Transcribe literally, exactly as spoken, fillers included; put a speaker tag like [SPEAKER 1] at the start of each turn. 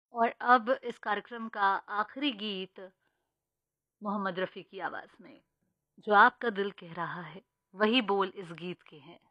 [SPEAKER 1] और अब इस कार्यक्रम का आखिरी गीत मोहम्मद रफ़ी की आवाज़ में, जो आपका दिल कह रहा है वही बोल इस गीत के हैं।